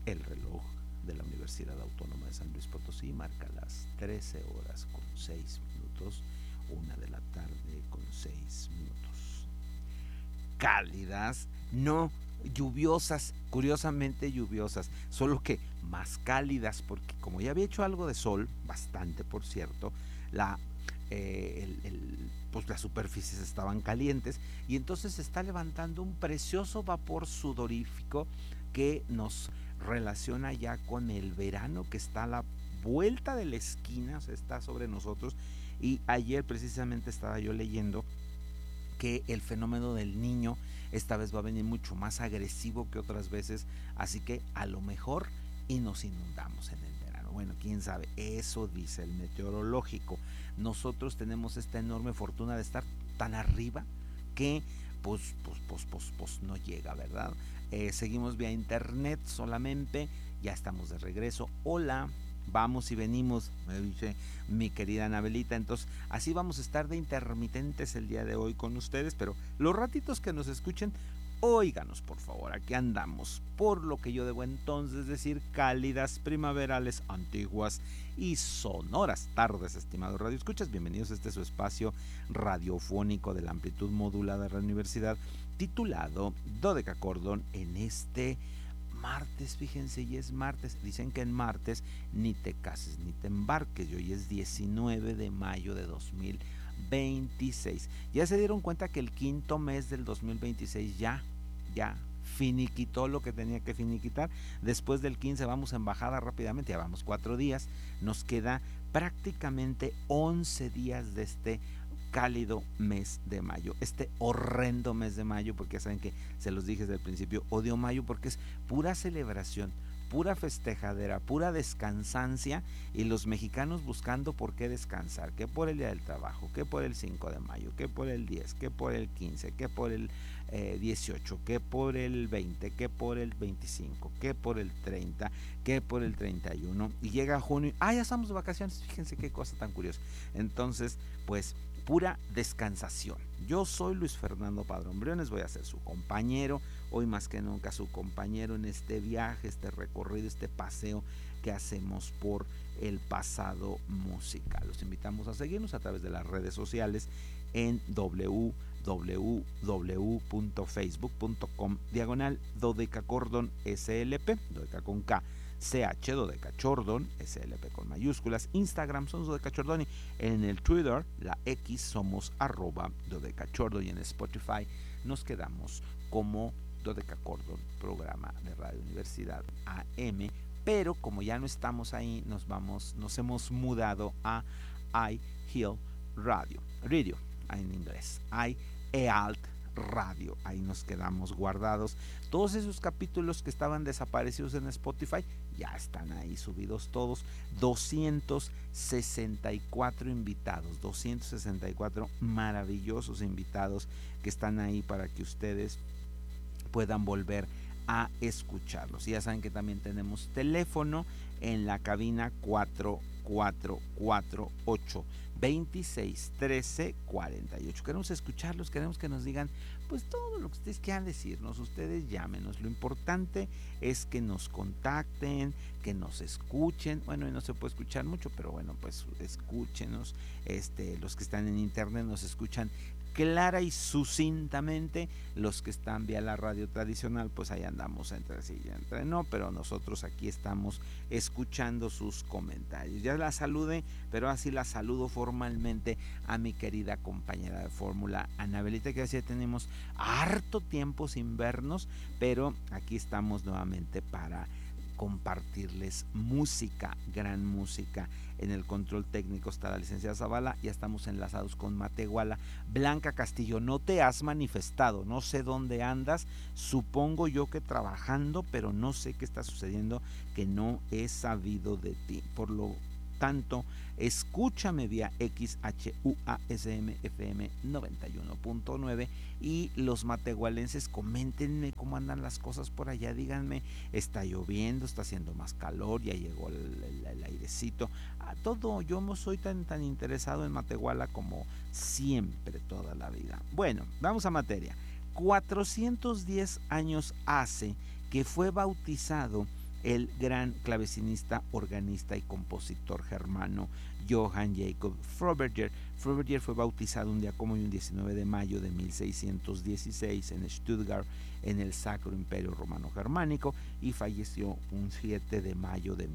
El reloj de la Universidad Autónoma de San Luis Potosí marca las 13 horas con 6 minutos, 1 de la tarde con 6 minutos. Cálidas, no lluviosas, curiosamente lluviosas, solo que más cálidas, porque como ya había hecho algo de sol, bastante por cierto, la, pues las superficies estaban calientes y entonces se está levantando un precioso vapor sudorífico que nos relaciona ya con el verano que está a la vuelta de la esquina, o sea, está sobre nosotros. Y ayer precisamente estaba yo leyendo que el fenómeno del niño esta vez va a venir mucho más agresivo que otras veces, así que a lo mejor y nos inundamos en el verano. Bueno, quién sabe, eso dice el meteorológico. Nosotros tenemos esta enorme fortuna de estar tan arriba que pues no llega, ¿verdad? Seguimos vía internet solamente, ya estamos de regreso. Hola, vamos y venimos, me dice mi querida Anabelita. Entonces, así vamos a estar de intermitentes el día de hoy con ustedes, pero los ratitos que nos escuchen, óiganos por favor, aquí andamos. Por lo que yo debo entonces decir, cálidas, primaverales, antiguas y sonoras tardes, estimados radioescuchas. Bienvenidos a este su espacio radiofónico de la amplitud modulada de la universidad, titulado Dodecacordón, en este martes, fíjense, y es martes. Dicen que en martes ni te cases ni te embarques. Y hoy es 19 de mayo de 2026. Ya se dieron cuenta que el quinto mes del 2026 ya finiquitó lo que tenía que finiquitar. Después del 15 vamos en bajada rápidamente, ya vamos 4 días. Nos queda prácticamente 11 días de este cálido mes de mayo, este horrendo mes de mayo, porque ya saben que se los dije desde el principio, odio mayo porque es pura celebración, pura festejadera, pura descansancia, y los mexicanos buscando por qué descansar, que por el día del trabajo, que por el 5 de mayo, que por el 10, que por el 15, que por el 18, que por el 20, que por el 25, que por el 30, que por el 31, y llega junio, ya estamos de vacaciones, fíjense qué cosa tan curiosa. Entonces, pues pura descansación. Yo soy Luis Fernando Padrón Briones, voy a ser su compañero, hoy más que nunca su compañero en este viaje, este recorrido, este paseo que hacemos por el pasado musical. Los invitamos a seguirnos a través de las redes sociales en www.facebook.com/dodecacordon slp, dodeca con K, CH Dodecachordon, SLP con mayúsculas. Instagram somos Dodecachordoni. En el Twitter, la X, somos @Dodecachordon. Y en Spotify nos quedamos como Dodecacordon, programa de Radio Universidad AM. Pero como ya no estamos ahí, nos hemos mudado a iHeal Radio en inglés, iHealt Radio. Ahí nos quedamos guardados. Todos esos capítulos que estaban desaparecidos en Spotify ya están ahí subidos todos. 264 invitados, 264 maravillosos invitados que están ahí para que ustedes puedan volver a escucharlos. Y ya saben que también tenemos teléfono en la cabina 4448 26 13 48. Queremos escucharlos, queremos que nos digan pues todo lo que ustedes quieran decirnos. Ustedes llámenos, lo importante es que nos contacten, que nos escuchen. Bueno, no se puede escuchar mucho, pero bueno, pues escúchenos. Los que están en internet nos escuchan clara y sucintamente. Los que están vía la radio tradicional, pues ahí andamos entre sí y entre no, pero nosotros aquí estamos escuchando sus comentarios. Ya la saludé, pero así la saludo formalmente a mi querida compañera de fórmula, Anabelita, que así tenemos harto tiempo sin vernos, pero aquí estamos nuevamente para compartirles música, gran música. En el control técnico está la licenciada Zavala, ya estamos enlazados con Matehuala. Blanca Castillo, no te has manifestado, no sé dónde andas, supongo yo que trabajando, pero no sé qué está sucediendo, que no he sabido de ti. Por lo tanto, escúchame vía XHUASM FM 91.9. Y los matehualenses, coméntenme cómo andan las cosas por allá, díganme, está lloviendo, está haciendo más calor, ya llegó el airecito, todo. Yo no soy tan interesado en Matehuala como siempre, toda la vida. Bueno, vamos a materia. 410 años hace que fue bautizado el gran clavecinista, organista y compositor germano Johann Jacob Froberger. Froberger fue bautizado un día como hoy, un 19 de mayo de 1616 en Stuttgart, en el Sacro Imperio Romano Germánico, y falleció un 7 de mayo de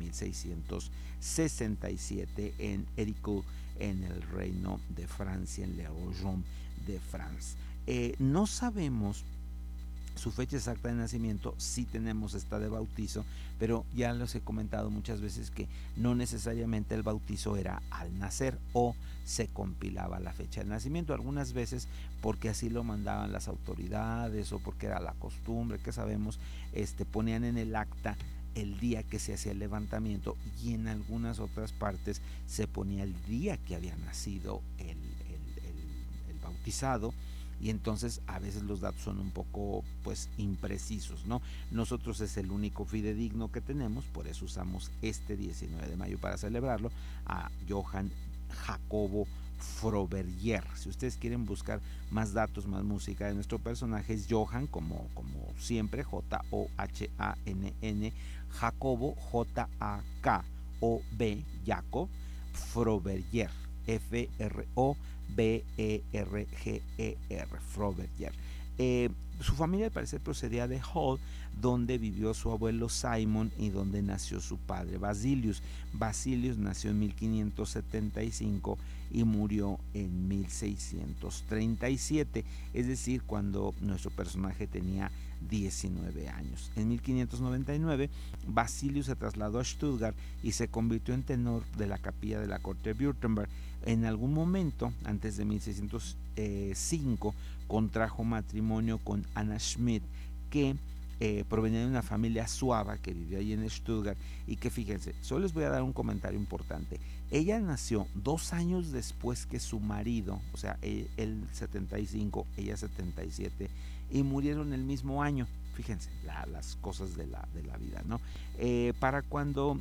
1667 en Héricourt, en el Reino de Francia, en la Région de France. No sabemos su fecha exacta de nacimiento, sí tenemos esta de bautizo, pero ya les he comentado muchas veces que no necesariamente el bautizo era al nacer o se compilaba la fecha de nacimiento, algunas veces porque así lo mandaban las autoridades o porque era la costumbre, que sabemos, ponían en el acta el día que se hacía el levantamiento, y en algunas otras partes se ponía el día que había nacido el bautizado, y entonces a veces los datos son un poco pues imprecisos, ¿no? Nosotros es el único fidedigno que tenemos, por eso usamos este 19 de mayo para celebrarlo, a Johann Jacobo Froberger. Si ustedes quieren buscar más datos, más música de nuestro personaje, es Johann, como siempre, J-O-H-A-N-N, Jacobo, J-A-K-O-B, Jacob Froberger, F-R-O-B-E-R-G-E-R, Froberger. Su familia al parecer procedía de Hull, donde vivió su abuelo Simon y donde nació su padre Basilius. Basilius nació en 1575 y murió en 1637, es decir, cuando nuestro personaje tenía 19 años. En 1599, Basilius se trasladó a Stuttgart y se convirtió en tenor de la capilla de la corte de Württemberg. En algún momento, antes de 1605, contrajo matrimonio con Anna Schmidt, que provenía de una familia suava que vivía ahí en Stuttgart, y que, fíjense, solo les voy a dar un comentario importante. Ella nació 2 años después que su marido, o sea, él 75, ella 77, y murieron el mismo año. Fíjense las cosas de la vida, ¿no? Para cuando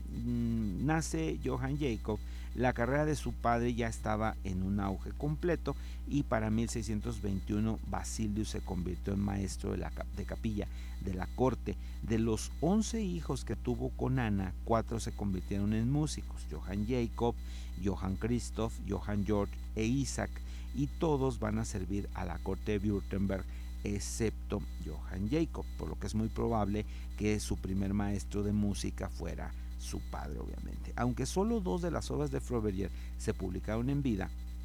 nace Johann Jacob, la carrera de su padre ya estaba en un auge completo, y para 1621 Basilius se convirtió en maestro de capilla de la corte. De los 11 hijos que tuvo con Ana, 4 se convirtieron en músicos: Johann Jacob, Johann Christoph, Johann Georg e Isaac, y todos van a servir a la corte de Württemberg, excepto Johann Jacob, por lo que es muy probable que su primer maestro de música fuera su padre, obviamente. Aunque solo 2 de las obras de Froberger se publicaron en vida,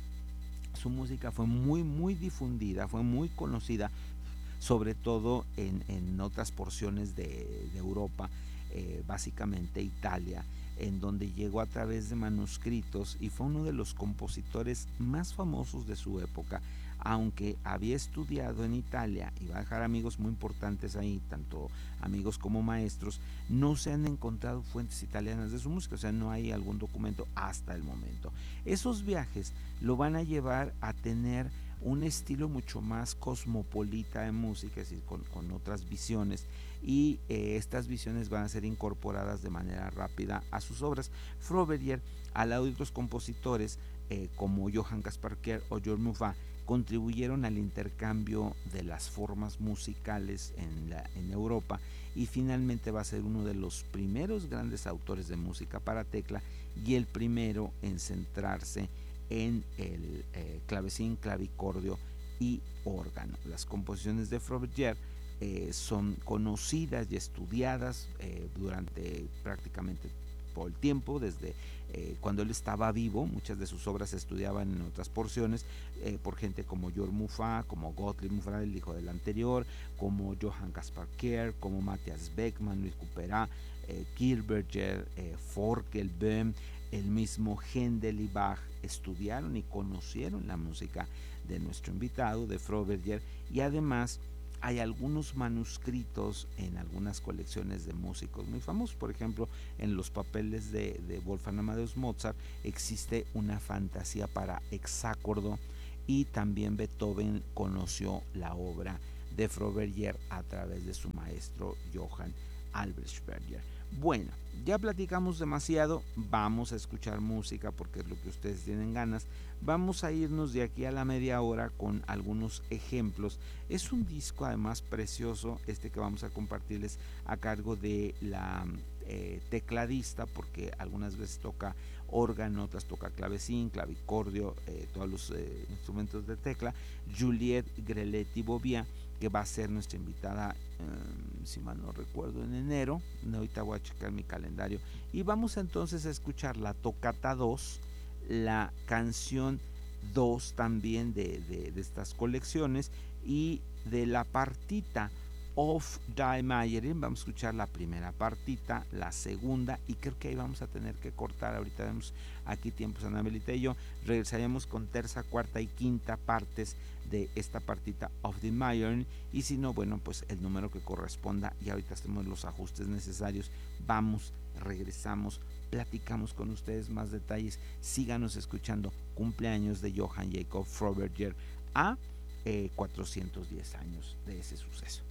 su música fue muy difundida, fue muy conocida, sobre todo en otras porciones de Europa, básicamente Italia, en donde llegó a través de manuscritos y fue uno de los compositores más famosos de su época. Aunque había estudiado en Italia y va a dejar amigos muy importantes ahí, tanto amigos como maestros, no se han encontrado fuentes italianas de su música, o sea, no hay algún documento hasta el momento. Esos viajes lo van a llevar a tener un estilo mucho más cosmopolita de música, es decir, con otras visiones, y estas visiones van a ser incorporadas de manera rápida a sus obras. Froberger, al lado de otros compositores como Johann Caspar Kerr o George Muffat, contribuyeron al intercambio de las formas musicales en Europa, y finalmente va a ser uno de los primeros grandes autores de música para tecla y el primero en centrarse en el clavecín, clavicordio y órgano. Las composiciones de Froberger son conocidas y estudiadas durante prácticamente todo el tiempo, desde cuando él estaba vivo. Muchas de sus obras se estudiaban en otras porciones por gente como George Muffat, como Gottlieb Muffat, el hijo del anterior, como Johann Caspar Kerr, como Matthias Beckmann, Luis Couperin, Kilberger, Forkel, Böhm, el mismo Händel y Bach estudiaron y conocieron la música de nuestro invitado, de Froberger, y además hay algunos manuscritos en algunas colecciones de músicos muy famosos. Por ejemplo, en los papeles de Wolfgang Amadeus Mozart existe una fantasía para hexácordo, y también Beethoven conoció la obra de Froberger a través de su maestro Johann Albrechtsberger. Bueno, ya platicamos demasiado, vamos a escuchar música porque es lo que ustedes tienen ganas. Vamos a irnos de aquí a la media hora con algunos ejemplos. Es un disco además precioso este que vamos a compartirles, a cargo de la tecladista, porque algunas veces toca órgano, otras toca clavecín, clavicordio, todos los instrumentos de tecla. Juliette Greletti-Bobia, que va a ser nuestra invitada, si mal no recuerdo, en enero. Ahorita voy a checar mi calendario. Y vamos entonces a escuchar la tocata 2, la canción 2 también de estas colecciones, y de la partita of Die Mayerin vamos a escuchar la primera partita, la segunda, y creo que ahí vamos a tener que cortar. Ahorita vemos aquí tiempos, Anabelita y yo regresaremos con tercera, cuarta y quinta partes de esta partita of the Mayerin, y si no, bueno, pues el número que corresponda, y ahorita hacemos los ajustes necesarios. Vamos, regresamos, platicamos con ustedes más detalles. Síganos escuchando. Cumpleaños de Johann Jacob Froberger a 410 años de ese suceso.